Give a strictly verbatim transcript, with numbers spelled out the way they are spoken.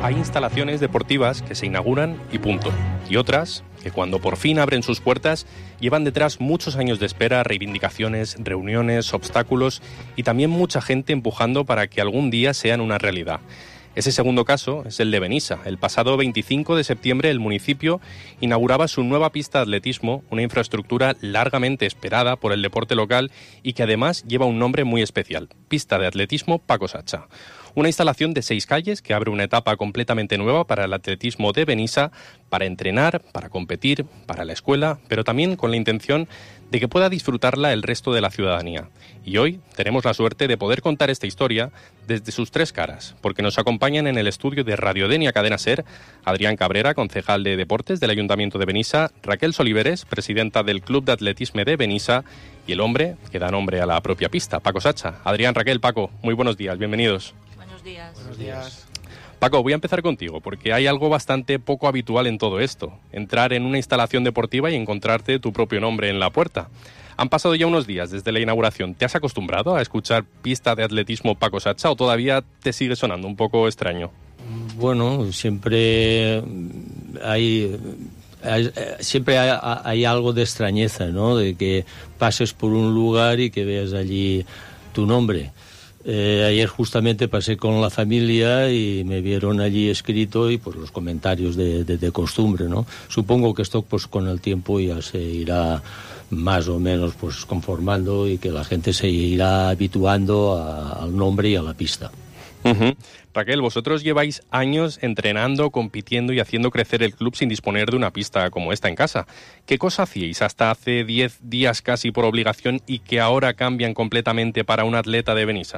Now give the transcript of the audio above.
hay instalaciones deportivas que se inauguran y punto, y otras que cuando por fin abren sus puertas llevan detrás muchos años de espera, reivindicaciones, reuniones, obstáculos y también mucha gente empujando para que algún día sean una realidad. Ese segundo caso es el de Benissa. El pasado veinticinco de septiembre el municipio inauguraba su nueva pista de atletismo, una infraestructura largamente esperada por el deporte local y que además lleva un nombre muy especial, Pista de Atletismo Paco Sacha. Una instalación de seis calles que abre una etapa completamente nueva para el atletismo de Benissa, para entrenar, para competir, para la escuela, pero también con la intención de que pueda disfrutarla el resto de la ciudadanía. Y hoy tenemos la suerte de poder contar esta historia desde sus tres caras, porque nos acompañan en el estudio de Radio Denia Cadena Ser Adrián Cabrera, concejal de Deportes del Ayuntamiento de Benissa, Raquel Soliveres, presidenta del Club de Atletismo de Benissa, y el hombre que da nombre a la propia pista, Paco Sacha. Adrián, Raquel, Paco, muy buenos días, bienvenidos. Buenos días. Buenos días. Paco, voy a empezar contigo, porque hay algo bastante poco habitual en todo esto, entrar en una instalación deportiva y encontrarte tu propio nombre en la puerta. Han pasado ya unos días desde la inauguración. ¿Te has acostumbrado a escuchar Pista de Atletismo Paco Sacha o todavía te sigue sonando un poco extraño? Bueno, siempre hay, hay siempre hay, hay algo de extrañeza, ¿no? De que pases por un lugar y que veas allí tu nombre. Eh, ayer justamente pasé con la familia y me vieron allí escrito y pues los comentarios de, de, de costumbre, ¿no? Supongo que esto pues con el tiempo ya se irá más o menos pues conformando y que la gente se irá habituando a, al nombre y a la pista. Uh-huh. Raquel, vosotros lleváis años entrenando, compitiendo y haciendo crecer el club sin disponer de una pista como esta en casa. ¿Qué cosa hacíais hasta hace diez días casi por obligación y que ahora cambian completamente para un atleta de Benissa?